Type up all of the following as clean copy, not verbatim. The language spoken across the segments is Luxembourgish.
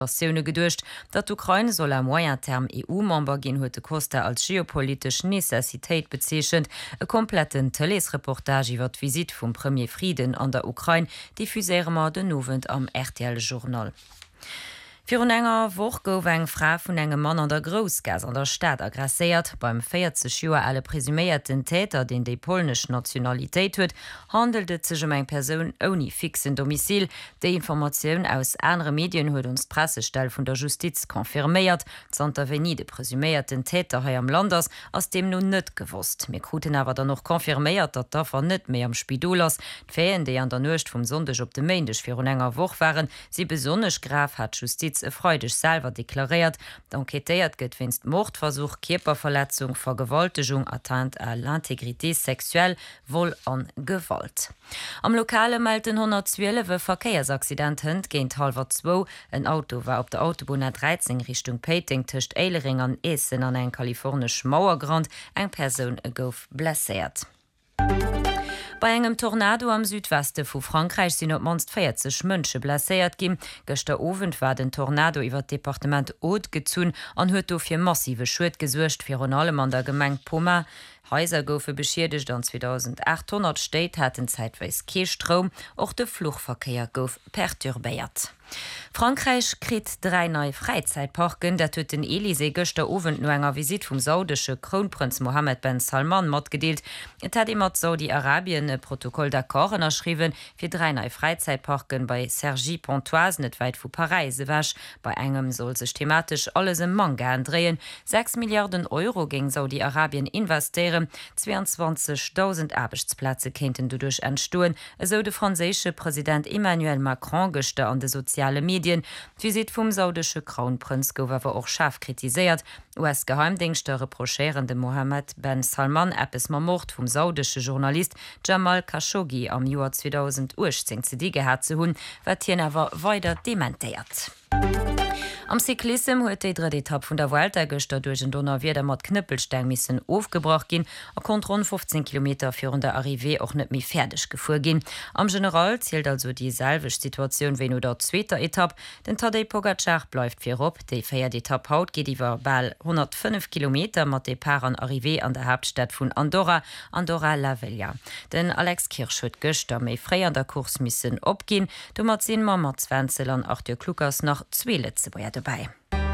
gedurcht, dat d'Ukraine soll am Moyenterm EU-Member gin huet de Costa als geopolitisch Necessitéit bezeechent, e kompletten Telesreportage iwwer d'Visit vum Premier Frieden an der Ukraine diffuséremer den Novent am RTL-Journal. Für enger Woche gouf eng Frau vun engem Mann an der Großgas an der Stadt aggressiert. Beim 40 Joer alle presumierten Täter, den de polnisch Nationalität huet, handelte sich eng Person ohne fixen Domizil. De Information aus andere Medien huet uns Pressestell vun der Justiz konfirmiert. D'intervenir de presumierten Täter ha am Landers aus dem nun net gewusst. Mir Kruten awer dann noch konfirmiert, dat davon net mehr am Spidol ass. D'Ferien, die an der Nucht vom Sonntag op de Montag für enger Woche waren, sie besonders graf hat Justiz freudig selber deklariert. D'enquêtéiert gëtt winst Mordversuch, Körperverletzung, Vergewaltigung, Atteinte à l'intégrité sexuelle, wohl an Gewalt. Am Lokale melden 112 Verkehrsaccidenten géint halber 2. Ein Auto war op der Autobahn 13 Richtung Peting tcht Eilering an Essen an eng kalifornisch Mauergrand, eng Person gouf blessiert. Bei engem Tornado am Südweste vu Frankreich sind op monst 40 Mënsche blessiert gin. Gëster Ofent war den Tornado iwwer Departement Haute gezun an huet do fir massive Schuld gesuercht fir an allem an der Gemeng Poma. Häuser goufe beschädigt an 2800 Städt hatten zeitweis Keestrom, och de Fluchverkehr gouf perturbéiert. Frankreich krit 3 neue Freizeitparken, dat huet den Elysée gëster Ofent no enger Visit vum saudesche Kronprinz Mohammed Ben Salman mat gedeelt. Et hat mat Saudi-Arabien e Protokoll d'accord erschriwen fir 3 neue Freizeitparken bei Cergy-Pontoise net weit vu Paris wasch. Bei engem soll sech thematisch alles im Manga drehen. 6 Milliarden Euro ging Saudi-Arabien investieren. 22.000 Arbeitsplätze kennten dudurch entstuen, so de franzésche Präsident Emmanuel Macron gëster an de soziale Medien. Visit vum saudesche Kronprinz gouf awer auch scharf kritisiert. US-Geheimdienste reprochérende Mohammed Ben Salman Appes ma Mord vum saudesche Journalist Jamal Khashoggi am Joar 2018 ze die gehat ze hunn, wat hien awer weiter dementéiert. Am Cyklism huet die dritte Etappe vun der Vuelta gëster durch den Donauweder mat Knüppelstein missen aufgebracht gin, a kon rund 15 Kilometer für der Arrivée auch net mi fertig gefuhr gin. Am General zielt also die selveg Situation wie nur der zweiter Etappe. Den Tadej Pogacar bleibt fir op, de feiert Etappe haut geht iwwer ball 105 Kilometer mat de Paar an Arrivée an der Hauptstadt vun Andorra La Vella. Den Alex Kirsch huet gëster méi frei an der Kurs missen opgin, du mat 10 mat 20 an 8 Kluckers nach 2 Letzebäier dabei.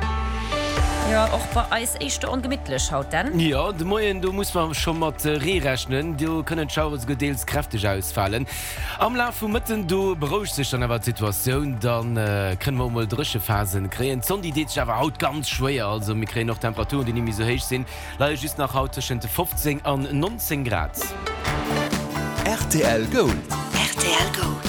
Ja, auch bei Eis echt ungemütlich haut dann. Ja, de Moien, du musst man schon mal rechnen, du können schauen, gedeels kräftig ausfallen. Am Lauf von Mitten, du beruhigst dich dann aber die Situation, dann können wir mal drische Phasen kriegen. Sonst geht es aber haut ganz schwer, also wir kriegen noch Temperaturen, die nicht mehr so hoch sind. Leider ist nach heute zwischen 15 und 19 Grad. RTL Gold. RTL Gold.